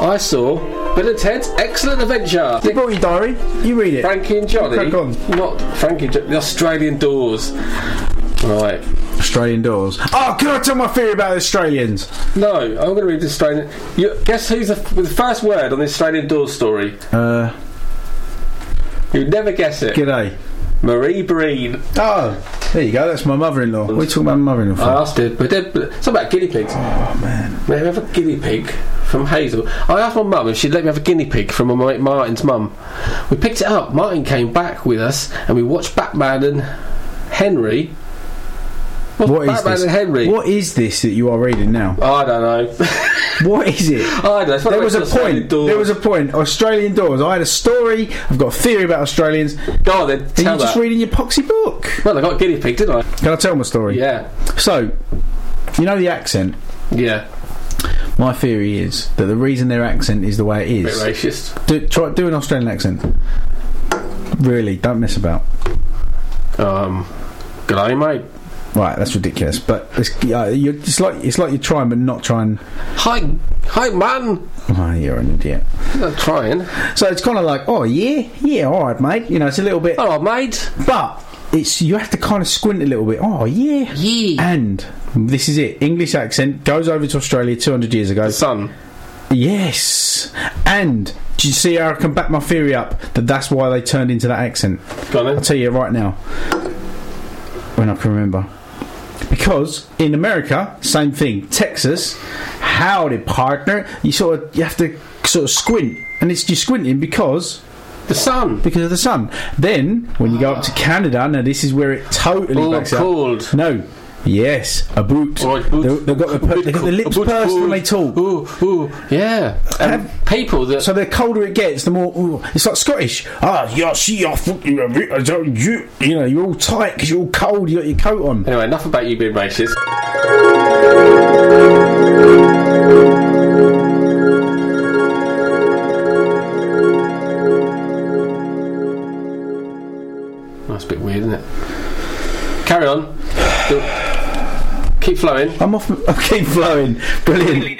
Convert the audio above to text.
I saw Bill and Ted's Excellent Adventure. They brought your diary. You read it. Frankie and Johnny. Crack on. Not Frankie and Johnny. The Australian Doors. Right. Australian Doors. Oh, can I tell my theory about the Australians? No, I'm going to read the Australian... guess who's the first word on the Australian Doors story? You'd never guess it. G'day. Marie Breen. Oh, there you go. That's my mother-in-law. What are you talking about my mother-in-law for? I asked her, but it's about guinea pigs. Oh, man. May I have a guinea pig from Hazel? I asked my mum if she'd let me have a guinea pig from my mate Martin's mum. We picked it up. Martin came back with us, and we watched Batman and Henry. What is Batman this? and Henry? What is this that you are reading now? I don't know. What is it? I don't know. There was a point. Australian Doors. I had a story. I've got a theory about Australians. Go on then. Are Tell you just reading your poxy book? Well, I got a guinea pig, didn't I? Can I tell my story? Yeah. So, you know the accent? Yeah. My theory is that the reason their accent is the way it is... Bit racist. Do an Australian accent. Really, don't mess about. Good day, mate. Right, that's ridiculous. But it's like you're trying but not trying. Hi, man. Oh, you're an idiot. I'm not trying. So it's kind of like, oh yeah, all right, mate. You know, it's a little bit. All right, mate. But you have to kind of squint a little bit. Oh yeah. And this is it. English accent goes over to Australia 200 years ago. The sun. Yes. And do you see how I can back my theory up that that's why they turned into that accent? Go on then. I'll tell you right now when I can remember. Because in America, same thing. Texas, howdy partner. You have to sort of squint, and you're squinting because the sun. Because of the sun. Then when you go up to Canada, now this is where it totally backs up. Cold. No. Yes, a boot. Right, boot. They've got the lips pursed when they talk. Ooh, yeah. People that... So the colder it gets, the more... Ooh, it's like Scottish. Yeah, see, you're all tight because you're all cold, you got your coat on. Anyway, enough about you being racist. That's a bit weird, isn't it? Carry on. Keep flowing. I keep flowing. Brilliant.